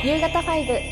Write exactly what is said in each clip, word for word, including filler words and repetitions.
夕方ファイブ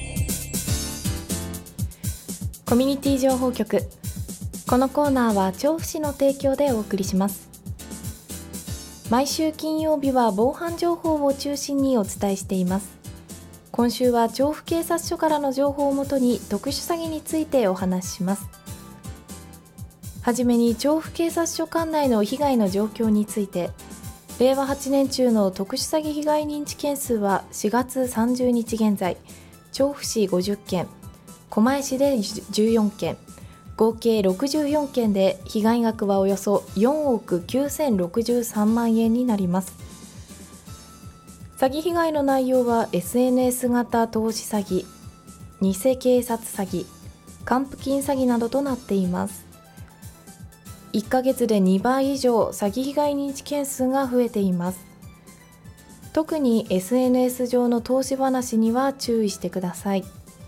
コミュニティ情報局。このコーナーは調布市の提供でお送りします。毎週金曜日は防犯情報を中心にお伝えしています。今週は調布警察署からの情報をもとに特殊詐欺についてお話しします。はじめに調布警察署管内の被害の状況について。れいわはちねん中の特殊詐欺被害認知件数はしがつさんじゅうにち現在、調布市ごじゅっけん、狛江市でじゅうよんけん、合計ろくじゅうよんけんで被害額はおよそよんおくきゅうせんろくじゅうさんまんえんになります。詐欺被害の内容は エスエヌエス 型投資詐欺、偽警察詐欺、還付金詐欺などとなっています。いっかげつでにばい以上詐欺被害認知件数が増えています。特に エスエヌエス 上の投資話には注意してください。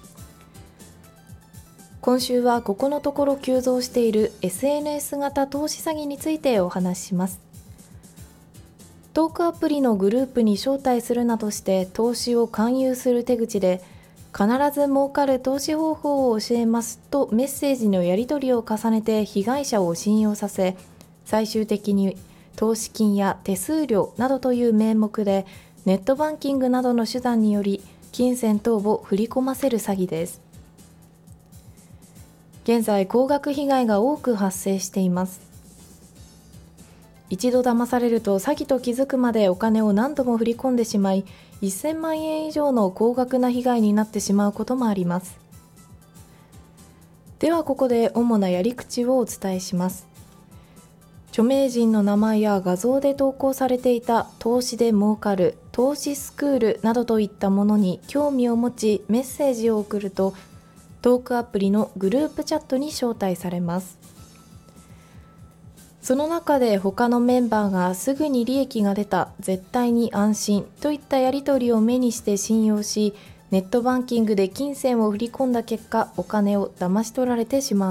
今週はここのところ急増している エスエヌエス 型投資詐欺についてお話しします。トークアプリのグループに招待するなどして投資を勧誘する手口で、必ず儲かる投資方法を教えますとメッセージのやり取りを重ねて被害者を信用させ、最終的に投資金や手数料などという名目でネットバンキングなどの手段により金銭等を振り込ませる詐欺です。現在高額被害が多く発生しています。一度騙されると詐欺と気づくまでお金を何度も振り込んでしまい、せんまんえん以上の高額な被害になってしまうこともあります。ではここで主なやり口をお伝えします。著名人の名前や画像で投稿されていた投資で儲かる、投資スクールなどといったものに興味を持ちメッセージを送ると、トークアプリのグループチャットに招待されます。その中で他のメンバーがすぐに利益が出た、絶対に安心といったやり取りを目にして信用し、ネットバンキングで金銭を振り込んだ結果、お金を騙し取られてしまう